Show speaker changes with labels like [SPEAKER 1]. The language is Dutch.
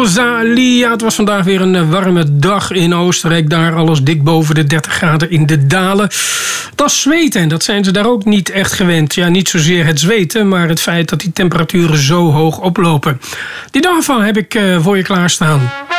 [SPEAKER 1] Rosalia. Het was vandaag weer een warme dag in Oostenrijk. Daar alles dik boven de 30 graden in de dalen. Dat is zweten en dat zijn ze daar ook niet echt gewend. Ja, niet zozeer het zweten, maar het feit dat die temperaturen zo hoog oplopen. Die daarvan heb ik voor je klaarstaan.